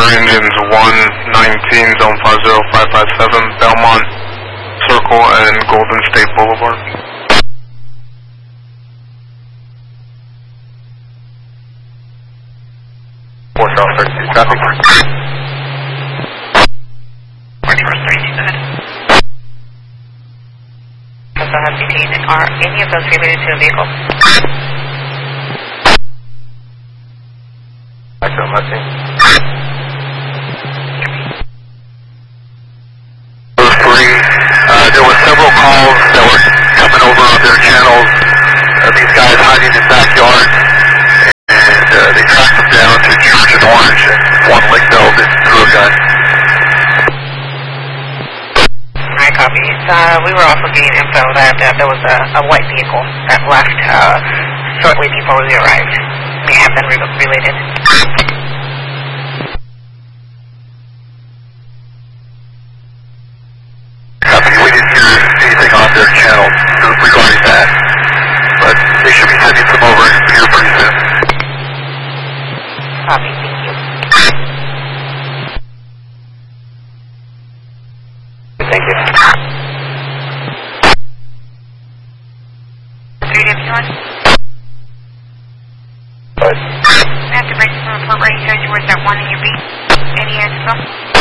engines 119, zone 50557, Belmont Circle and Golden State Boulevard. Traffic. 4132, go ahead. Also have detained. Are any of those related to a vehicle? Nothing. Those three, there were several calls that were coming over on their channels. These guys hiding in backyards, and they tracked them down to Church and Orange, and one leg belt and threw a gun. Alright, copy. We were also getting info that there was a white vehicle that left shortly before we arrived. May have been related. We didn't hear anything on their channel regarding that, but they should be sending some over here pretty soon. Copy, thank you. Thank you. 351? But I have to break some report where you guys were at that one in your beat. Any info?